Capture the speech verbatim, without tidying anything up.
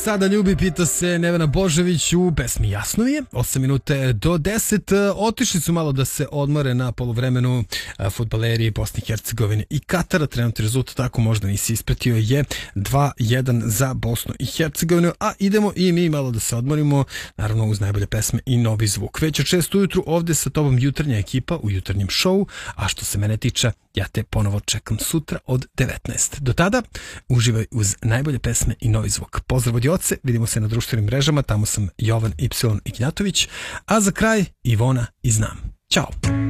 Sada ljubi, pita se Nevena Božović u pesmi Jasno je. osam minuta do deset. Otišli su malo da se odmore na poluvremenu fudbaleri Bosne i Hercegovine i Katara. Trenutni rezultat, tako možda nisi ispratio, je dva jedan za Bosnu i Hercegovinu. A idemo i mi malo da se odmorimo, naravno uz najbolje pesme i novi zvuk. Već od šest ujutru ovde sa tobom jutarnja ekipa u jutarnjem šovu, a što se mene tiče, ja te ponovo čekam sutra od devetnaest. Do tada, uživaj uz najbolje pesme i novi zvuk. Pozdrav od Joce, vidimo se na društvenim mrežama, tamo sam Jovan Y. Ignjatović, a za kraj Ivona i Znam. Ćao!